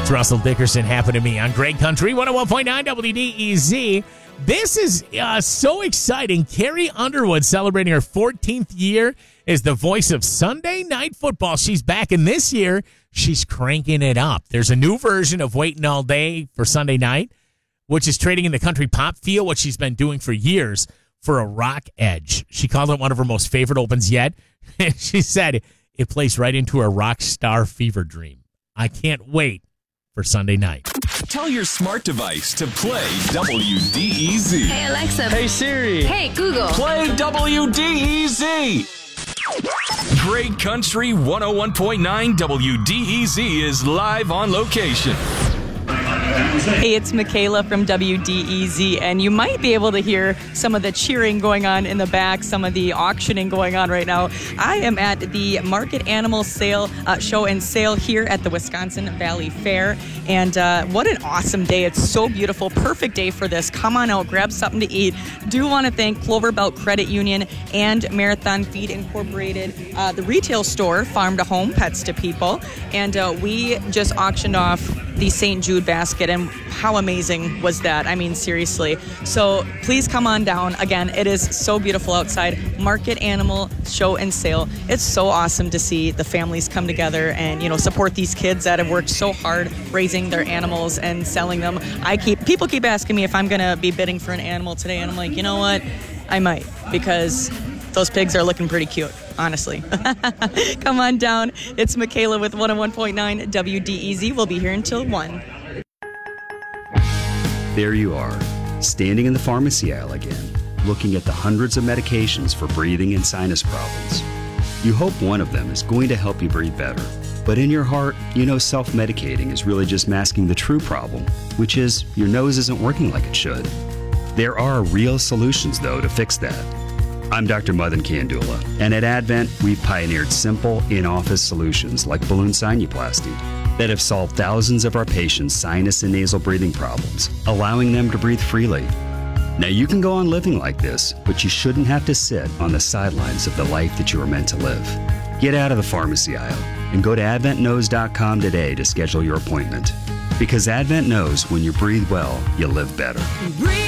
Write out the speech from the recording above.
It's Russell Dickerson, Happened to Me on Great Country 101.9 WDEZ. This is so exciting. Carrie Underwood celebrating her 14th year as the voice of Sunday Night Football. She's back, and this year she's cranking it up. There's a new version of Waiting All Day for Sunday Night, which is trading in the country pop feel, what she's been doing for years, for a rock edge. She called it one of her most favorite opens yet. She said it plays right into her rock star fever dream. I can't wait for Sunday night. Tell your smart device to play WDEZ. Hey, Alexa. Hey, Siri. Hey, Google. Play WDEZ. Great Country 101.9 WDEZ is live on location. Hey, it's Michaela from WDEZ, and you might be able to hear some of the cheering going on in the back, some of the auctioning going on right now. I am at the Market Animal Show and Sale here at the Wisconsin Valley Fair, and what an awesome day. It's so beautiful. Perfect day for this. Come on out, grab something to eat. Do want to thank Clover Belt Credit Union and Marathon Feed Incorporated, the retail store, Farm to Home, Pets to People, and we just auctioned off the St. Jude basket, and how amazing was that? I mean, seriously. So please come on down. Again, it is so beautiful outside. Market Animal Show and Sale. It's so awesome to see the families come together and, you know, support these kids that have worked so hard raising their animals and selling them. People keep asking me if I'm going to be bidding for an animal today, and I'm like, you know what? I might, because those pigs are looking pretty cute, honestly. Come on down. It's Michaela with 101.9 WDEZ. We'll be here until 1. There you are, standing in the pharmacy aisle again, looking at the hundreds of medications for breathing and sinus problems. You hope one of them is going to help you breathe better. But in your heart, you know self-medicating is really just masking the true problem, which is your nose isn't working like it should. There are real solutions, though, to fix that. I'm Dr. Madan Kandula, and at Advent, we've pioneered simple, in-office solutions like balloon sinuplasty that have solved thousands of our patients' sinus and nasal breathing problems, allowing them to breathe freely. Now, you can go on living like this, but you shouldn't have to sit on the sidelines of the life that you were meant to live. Get out of the pharmacy aisle and go to AdventKnows.com today to schedule your appointment. Because Advent knows when you breathe well, you live better.